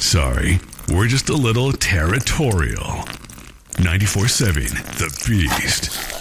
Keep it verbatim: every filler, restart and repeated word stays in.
Sorry, we're just a little territorial. ninety-four seven The Beast.